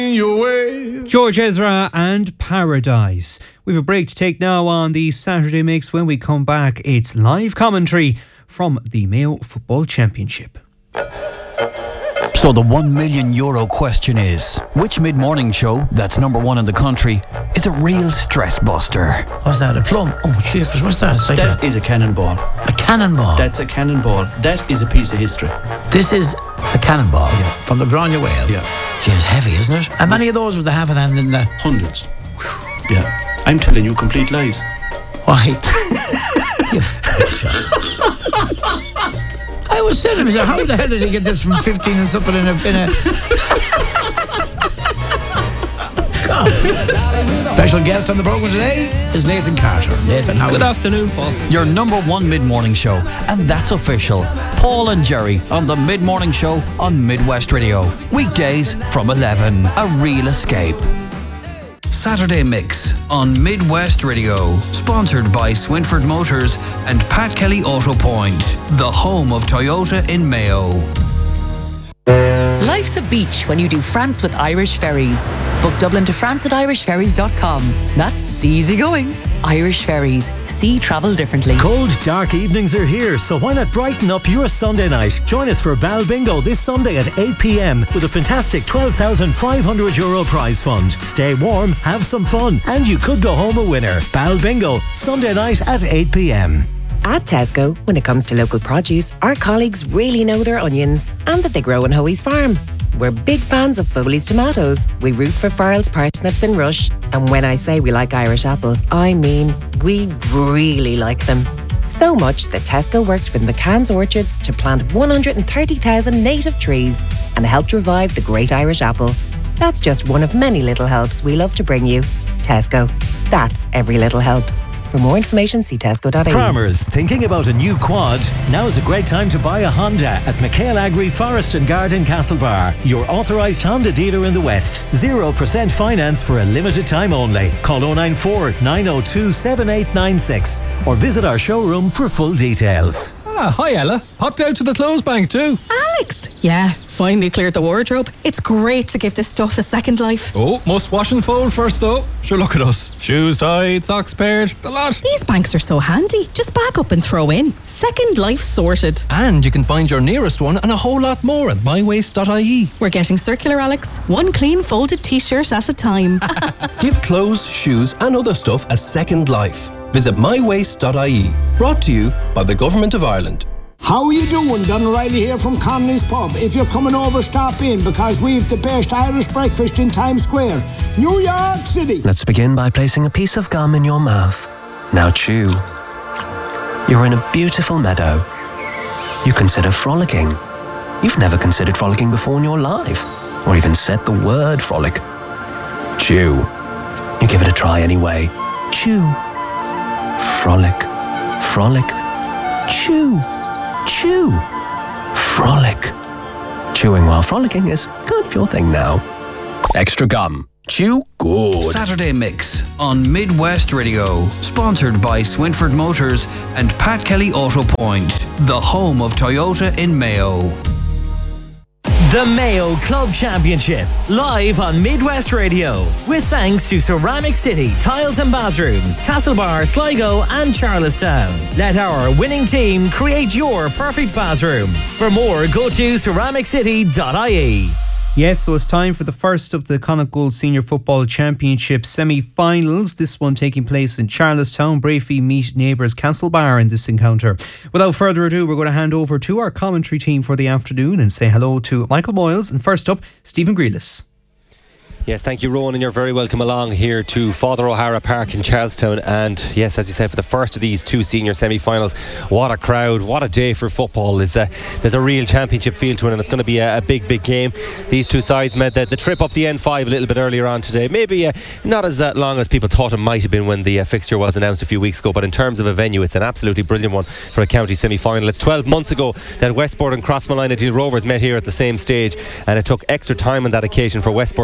George Ezra and Paradise. We have a break to take now on the Saturday Mix. When we come back, it's live commentary from the Mayo Football Championship. So the €1 million question is, which mid-morning show that's number one in the country is a real stress buster? What's that, a plum? Oh shit, what's that? It's like that is a cannonball. A cannonball? That's a cannonball. That is a piece of history. This is a cannonball, yeah, from the Grania Whale. Yeah. Gee, it's heavy, isn't it? How many of those with the half an hand in the... Hundreds. Yeah. I'm telling you complete lies. Why? I was saying to myself, how the hell did he get this from 15 and something in a... God. Special guest on the programme today is Nathan Carter. Nathan, how are you? Good afternoon, Paul. Your number one mid-morning show, and that's official. Paul and Jerry on the mid-morning show on Midwest Radio. Weekdays from 11. A real escape. Saturday Mix on Midwest Radio. Sponsored by Swinford Motors and Pat Kelly Auto Point, the home of Toyota in Mayo. Life's a beach when you do France with Irish Ferries. Book Dublin to France at irishferries.com. That's easy going. Irish Ferries. See travel differently. Cold, dark evenings are here, so why not brighten up your Sunday night? Join us for Bal Bingo this Sunday at 8 p.m. with a fantastic €12,500 prize fund. Stay warm, have some fun, and you could go home a winner. Bal Bingo, Sunday night at 8 p.m. At Tesco, when it comes to local produce, our colleagues really know their onions and that they grow on Hoey's farm. We're big fans of Foley's tomatoes. We root for Farrell's parsnips and Rush. And when I say we like Irish apples, I mean we really like them. So much that Tesco worked with McCann's Orchards to plant 130,000 native trees and helped revive the great Irish apple. That's just one of many little helps we love to bring you. Tesco. That's every little helps. For more information, see tesco.ie. Farmers thinking about a new quad? Now is a great time to buy a Honda at McHale Agri Forest and Garden Castlebar, your authorised Honda dealer in the West. 0% finance for a limited time only. Call 094 902 7896 or visit our showroom for full details. Hi Ella. Popped out to the clothes bank too. Alex! Yeah, finally cleared the wardrobe. It's great to give this stuff a second life. Oh, must wash and fold first though. Sure, look at us. Shoes tied, socks paired, the lot. These banks are so handy. Just back up and throw in. Second life sorted. And you can find your nearest one and a whole lot more at mywaste.ie. We're getting circular, Alex. One clean folded t-shirt at a time. Give clothes, shoes and other stuff a second life. Visit mywaste.ie. Brought to you by the Government of Ireland. How are you doing? Don O'Reilly here from Connolly's Pub. If you're coming over, stop in because we've the best Irish breakfast in Times Square, New York City. Let's begin by placing a piece of gum in your mouth. Now chew. You're in a beautiful meadow. You consider frolicking. You've never considered frolicking before in your life, or even said the word frolic. Chew. You give it a try anyway. Chew. Frolic. Frolic. Chew. Chew. Frolic. Chewing while frolicking is kind of your thing now. Extra gum. Chew good. Saturday Mix on Midwest Radio. Sponsored by Swinford Motors and Pat Kelly Auto Point, the home of Toyota in Mayo. The Mayo Club Championship, live on Midwest Radio. With thanks to Ceramic City, Tiles and Bathrooms, Castlebar, Sligo and Charlestown. Let our winning team create your perfect bathroom. For more, go to ceramiccity.ie. Yes, so it's time for the first of the Connacht Gold Senior Football Championship semi-finals. This one taking place in Charlestown. Brafey meet neighbours Castlebar in this encounter. Without further ado, we're going to hand over to our commentary team for the afternoon and say hello to Michael Moyles. And first up, Stephen Grealis. Yes, thank you, Rowan, and you're very welcome along here to Father O'Hara Park in Charlestown. And yes, as you said, for the first of these two senior semi-finals, what a crowd, what a day for football. There's a real championship feel to it, and it's going to be a big game. These two sides made the trip up the N5 a little bit earlier on today. Maybe not as long as people thought it might have been when the fixture was announced a few weeks ago, but in terms of a venue, it's an absolutely brilliant one for a county semi-final. It's 12 months ago that Westport and Crossmolina Rovers met here at the same stage, and it took extra time on that occasion for Westport to get the better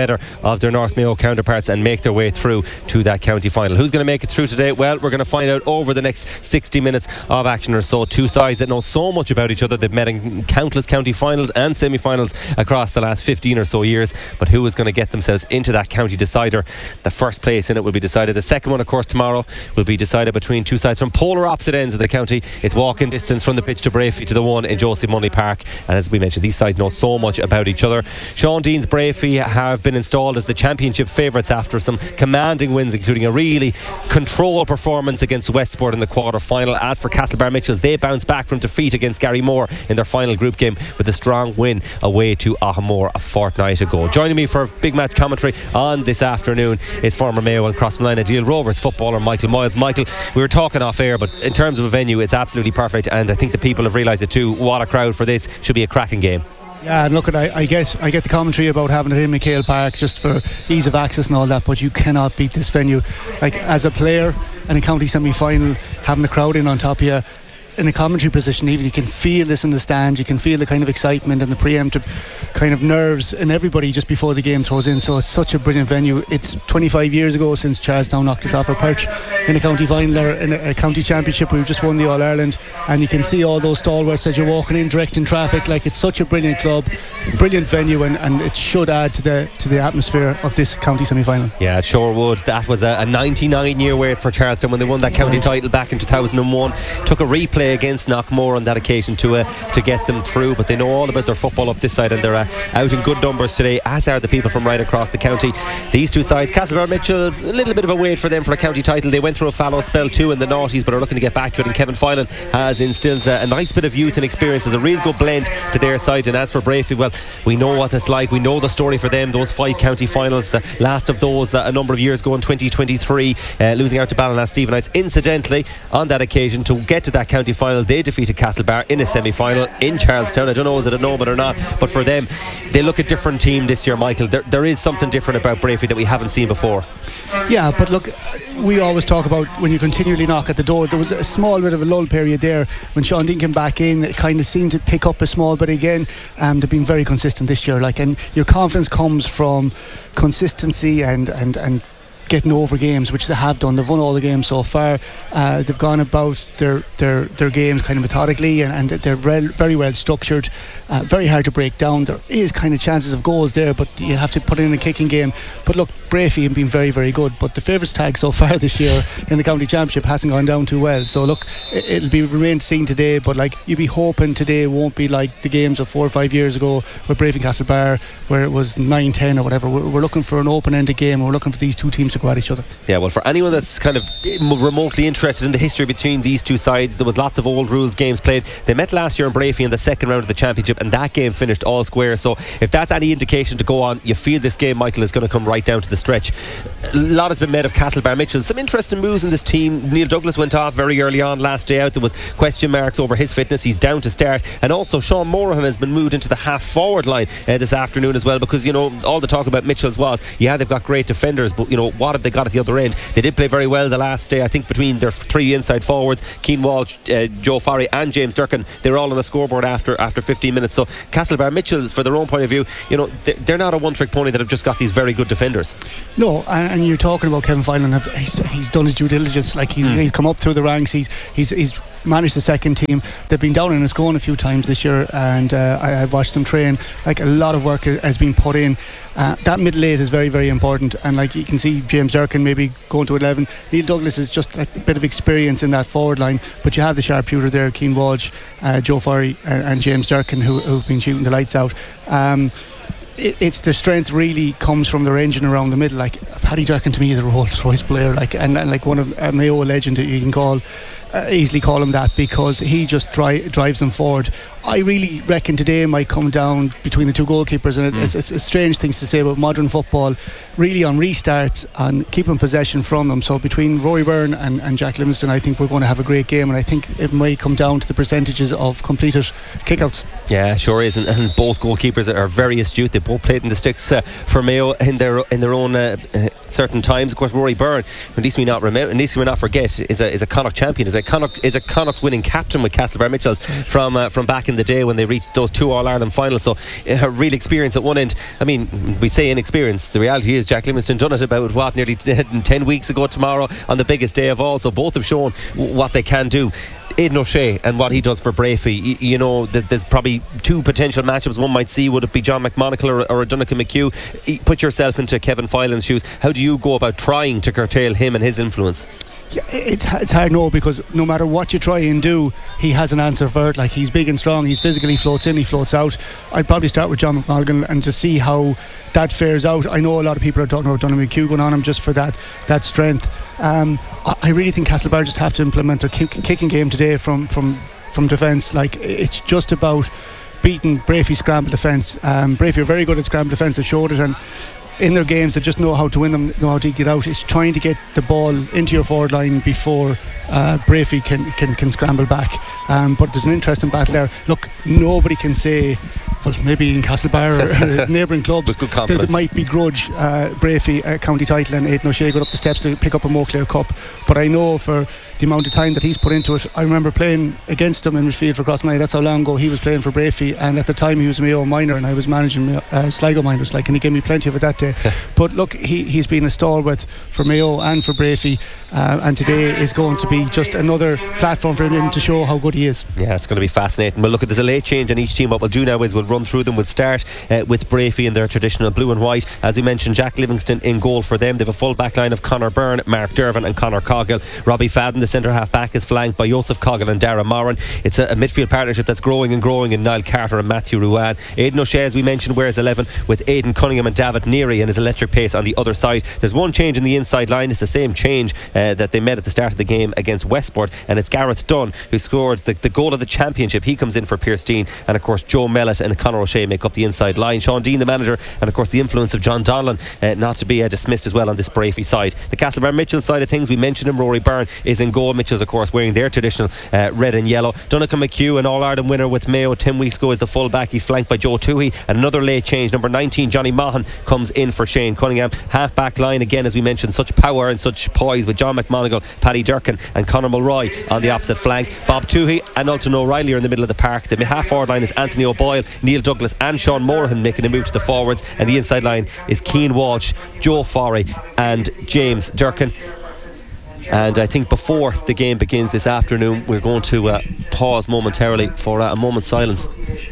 better of their North Mayo counterparts and make their way through to that county final. Who's going to make it through today? Well, we're going to find out over the next 60 minutes of action or so. Two sides that know so much about each other. They've met in countless county finals and semi-finals across the last 15 or so years, but who is going to get themselves into that county decider? The first place in it will be decided. The second one, of course, tomorrow will be decided between two sides from polar opposite ends of the county. It's walking distance from the pitch to Brafey to the one in Joseph Munley Park, and as we mentioned, these sides know so much about each other. Sean Dean's Brafey have been installed as the championship favourites after some commanding wins, including a really controlled performance against Westport in the quarter-final. As for Castlebar Mitchells, they bounced back from defeat against Gary Moore in their final group game with a strong win away to Ahamore a fortnight ago. Joining me for big match commentary on this afternoon is former Mayo and Crossmolina Deal Rovers footballer Michael Moyles. Michael, we were talking off air, but in terms of a venue, it's absolutely perfect, and I think the people have realised it too. What a crowd for this. Should be a cracking game. Yeah, and look, I get the commentary about having it in McHale Park just for ease of access and all that, but you cannot beat this venue. Like, as a player in a county semi-final, having the crowd in on top of you in a commentary position, even you can feel this in the stands, you can feel the kind of excitement and the preemptive kind of nerves in everybody just before the game throws in. So it's such a brilliant venue. It's 25 years ago since Charlestown knocked us off our perch in a county final or in a county championship. We've just won the All-Ireland, and you can see all those stalwarts as you're walking in, directing traffic. Like, it's such a brilliant club, brilliant venue, and it should add to the atmosphere of this county semi-final. Yeah, it sure would. That was a 99-year wait for Charlestown when they won that county title back in 2001. Took a replay against Knockmore on that occasion to get them through, but they know all about their football up this side, and they're out in good numbers today, as are the people from right across the county. These two sides, Castlebar Mitchells, a little bit of a wait for them for a county title. They went through a fallow spell too in the noughties, but are looking to get back to it, and Kevin Filan has instilled a nice bit of youth and experience as a real good blend to their side. And as for Brafey, well, we know what it's like, we know the story for them, those 5 county finals, the last of those a number of years ago in 2023, losing out to Ballina Stephenites. Incidentally, on that occasion, to get to that county final, they defeated Castlebar in a semi-final in Charlestown. I don't know, is it a no or not, but for them, they look a different team this year, Michael. There is something different about Brafey that we haven't seen before. Yeah, but look, we always talk about when you continually knock at the door. There was a small bit of a lull period there when Sean Dean came back in. It kind of seemed to pick up a small bit again. They've been very consistent this year, and your confidence comes from consistency and getting over games, which they have done. They've won all the games so far. They've gone about their games kind of methodically, and they're very well structured, very hard to break down. There is kind of chances of goals there, but you have to put in a kicking game. But look, Brafey have been very, very good, but the favourites tag so far this year in the county championship hasn't gone down too well. So look, it'll be remain seen today, but you'd be hoping today won't be like the games of 4 or 5 years ago where Brafey and Castlebar, where it was 9-10 or whatever. We're looking for an open-ended game, and we're looking for these two teams to go at each other. Yeah, well, for anyone that's kind of remotely interested in the history between these two sides, there was lots of old rules games played. They met last year in Brafey in the second round of the championship, and that game finished all square. So if that's any indication to go on, you feel this game, Michael, is going to come right down to the stretch. A lot has been made of Castlebar Mitchell. Some interesting moves in this team. Neil Douglas went off very early on last day out. There was question marks over his fitness. He's down to start, and also Sean Morahan has been moved into the half forward line this afternoon as well, because all the talk about Mitchell's was, yeah, they've got great defenders, but what have they got at the other end? They did play very well the last day. I think between their 3 inside forwards, Keane Walsh, Joe Farry and James Durkin, they were all on the scoreboard after 15 minutes. So Castlebar Mitchells, for their own point of view, they're not a one-trick pony that have just got these very good defenders. No, and you're talking about Kevin Filan. He's done his due diligence. He's come up through the ranks. He's managed the second team. They've been down in Escone a few times this year, and I've watched them train. A lot of work has been put in. That middle eight is very, very important, and you can see James Durkin maybe going to 11. Neil Douglas is just a bit of experience in that forward line, but you have the sharpshooter there, Keane Walsh, Joe Farry and James Durkin, who've been shooting the lights out. It's the strength really comes from the ranging around the middle. Paddy Durkin to me is a Rolls Royce player, and one of a Mayo legend that you can easily call him that, because he just drives them forward. I really reckon today might come down between the two goalkeepers, and it's strange things to say about modern football, really on restarts and keeping possession from them. So between Rory Byrne and Jack Livingston, I think we're going to have a great game, and I think it might come down to the percentages of completed kickouts. Yeah, sure is, and both goalkeepers are very astute. They both played in the sticks for Mayo in their own certain times. Of course, Rory Byrne, at least we not forget, is a Connacht champion, is a Connacht winning captain with Castlebar Mitchells from back in the day when they reached those 2 All-Ireland finals. So a real experience at one end. I mean, we say inexperience. The reality is Jack Livingston done it about nearly 10 weeks ago tomorrow on the biggest day of all. So both have shown what they can do. Aidan O'Shea and what he does for Brafey, you know, there's probably 2 potential matchups one might see. Would it be John McMonagle or a Donncha McHugh? Put yourself into Kevin Filan's shoes. How do you go about trying to curtail him and his influence? Yeah, it's hard, no, because no matter what you try and do, he has an answer for it. Like, he's big and strong, he's physical, he floats in, he floats out. I'd probably start with John McMonagle and just see how that fares out. I know a lot of people are talking about Donncha McHugh going on him just for that strength. I really think Castlebar just have to implement their kicking game today from defence. Like, it's just about beating Brafey's scramble defence. Brafey are very good at scramble defence, they showed it, and in their games they just know how to win them, know how to get out. It's trying to get the ball into your forward line before Brafey can scramble back. But there's an interesting battle there. Look, nobody can say, well, maybe in Castlebar or neighbouring clubs, that might begrudge Brafey a county title and Aidan O'Shea got up the steps to pick up a Moncler Cup. But I know for the amount of time that he's put into it, I remember playing against him in midfield for Crossmaglen. That's how long ago he was playing for Brafey, and at the time he was a Mayo minor and I was managing Sligo minors, and he gave me plenty of it that day. But look, he's been a stalwart for Mayo and for Brafey, and today is going to be just another platform for him to show how good he is. Yeah, it's going to be fascinating. Well, look, there's a late change on each team. What we'll do now is we'll run through them. We'll start with Brafey in their traditional blue and white. As we mentioned, Jack Livingston in goal for them. They have a full back line of Conor Byrne, Mark Dervin and Conor Coghill. Robbie Fadden, the centre half back, is flanked by Joseph Coghill and Dara Moran. It's a midfield partnership that's growing and growing in Niall Carter and Matthew Ruan. Aidan O'Shea, as we mentioned, wears 11 with Aidan Cunningham and David Neary and his electric pace on the other side. There's one change in the inside line. It's the same change that they made at the start of the game against Westport, and it's Gareth Dunn who scored the goal of the championship. He comes in for Pierce Dean, and of course Joe Mellett and Conor O'Shea make up the inside line. Sean Dean, the manager, and of course the influence of John Donlan not to be dismissed as well on this Brafey side. The Castlebar Mitchell side of things, we mentioned him. Rory Byrne is in goal. Mitchell's of course wearing their traditional red and yellow. Donncha McHugh, an All-Ireland winner with Mayo 10 weeks ago, is the full back. He's flanked by Joe Toohey, and another late change, number 19 Johnny Maughan comes in for Shane Cunningham. Half back line again, as we mentioned, such power and such poise with John McMonagle, Paddy Durkin and Conor Mulroy on the opposite flank. Bob Toohey and Ultan O'Reilly are in the middle of the park. The half forward line is Anthony O'Boyle, Neil Douglas and Sean Morahan making a move to the forwards, and the inside line is Cian Walsh, Joe Forey and James Durkin. And I think before the game begins this afternoon, we're going to pause momentarily for a moment's silence.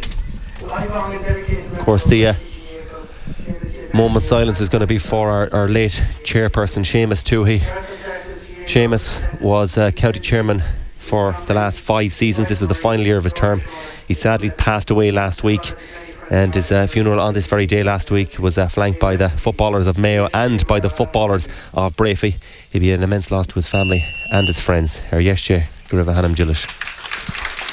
Of course, the moment's silence is going to be for our late chairperson Seamus Toohey. Seamus was county chairman for the last 5 seasons. This was the final year of his term. He sadly passed away last week, and his funeral on this very day last week was flanked by the footballers of Mayo and by the footballers of Brafey. He'd be an immense loss to his family and his friends. Yes, Go Hanam Julish.